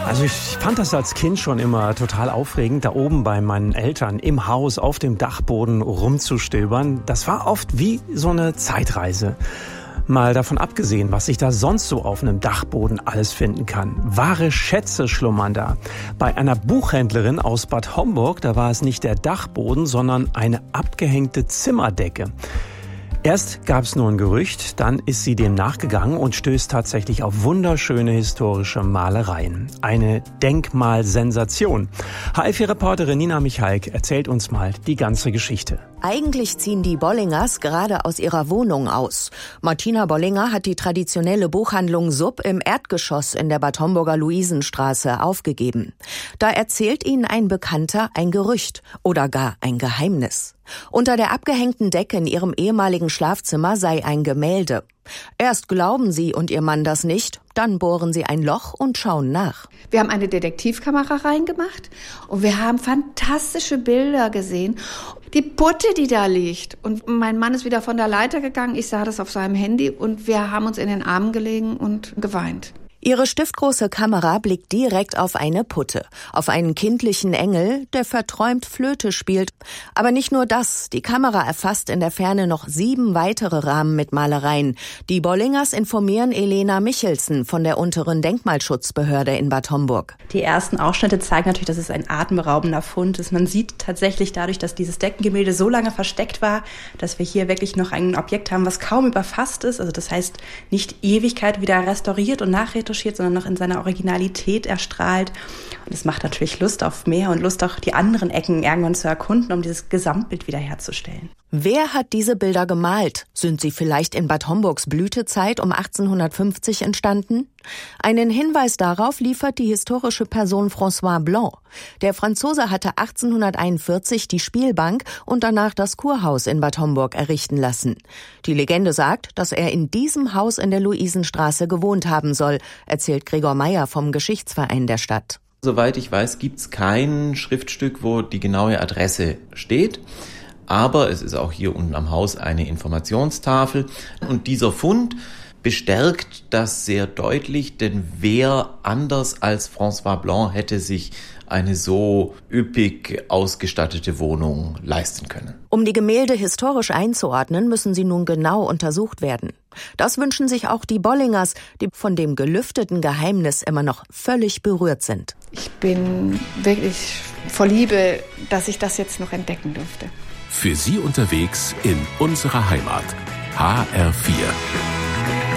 Also ich fand das als Kind schon immer total aufregend, da oben bei meinen Eltern im Haus auf dem Dachboden rumzustöbern. Das war oft wie so eine Zeitreise. Mal davon abgesehen, was sich da sonst so auf einem Dachboden alles finden kann. Wahre Schätze schlummern da. Bei einer Buchhändlerin aus Bad Homburg, da war es nicht der Dachboden, sondern eine abgehängte Zimmerdecke. Erst gab es nur ein Gerücht, dann ist sie dem nachgegangen und stößt tatsächlich auf wunderschöne historische Malereien. Eine Denkmalsensation. HFI-Reporterin Nina Michalk erzählt uns mal die ganze Geschichte. Eigentlich ziehen die Bollingers gerade aus ihrer Wohnung aus. Martina Bollinger hat die traditionelle Buchhandlung Sub im Erdgeschoss in der Bad Homburger Luisenstraße aufgegeben. Da erzählt ihnen ein Bekannter ein Gerücht oder gar ein Geheimnis. Unter der abgehängten Decke in ihrem ehemaligen Schlafzimmer sei ein Gemälde. Erst glauben sie und ihr Mann das nicht, dann bohren sie ein Loch und schauen nach. Wir haben eine Detektivkamera reingemacht und wir haben fantastische Bilder gesehen. Die Putte, die da liegt. Und mein Mann ist wieder von der Leiter gegangen. Ich sah das auf seinem Handy und wir haben uns in den Armen gelegen und geweint. Ihre stiftgroße Kamera blickt direkt auf eine Putte, auf einen kindlichen Engel, der verträumt Flöte spielt. Aber nicht nur das, die Kamera erfasst in der Ferne noch 7 weitere Rahmen mit Malereien. Die Bollingers informieren Elena Michelsen von der unteren Denkmalschutzbehörde in Bad Homburg. Die ersten Ausschnitte zeigen natürlich, dass es ein atemberaubender Fund ist. Man sieht tatsächlich dadurch, dass dieses Deckengemälde so lange versteckt war, dass wir hier wirklich noch ein Objekt haben, was kaum überfasst ist. Also das heißt, nicht Ewigkeit wieder restauriert und nachretuschiert, sondern noch in seiner Originalität erstrahlt. Und es macht natürlich Lust auf mehr und Lust auch die anderen Ecken irgendwann zu erkunden, um dieses Gesamtbild wiederherzustellen. Wer hat diese Bilder gemalt? Sind sie vielleicht in Bad Homburgs Blütezeit um 1850 entstanden? Einen Hinweis darauf liefert die historische Person François Blanc. Der Franzose hatte 1841 die Spielbank und danach das Kurhaus in Bad Homburg errichten lassen. Die Legende sagt, dass er in diesem Haus in der Luisenstraße gewohnt haben soll, erzählt Gregor Meyer vom Geschichtsverein der Stadt. Soweit ich weiß, gibt es kein Schriftstück, wo die genaue Adresse steht. Aber es ist auch hier unten am Haus eine Informationstafel. Und dieser Fund bestärkt das sehr deutlich, denn wer anders als François Blanc hätte sich eine so üppig ausgestattete Wohnung leisten können. Um die Gemälde historisch einzuordnen, müssen sie nun genau untersucht werden. Das wünschen sich auch die Bollingers, die von dem gelüfteten Geheimnis immer noch völlig berührt sind. Ich bin wirklich voll Liebe, dass ich das jetzt noch entdecken durfte. Für Sie unterwegs in unserer Heimat. HR4.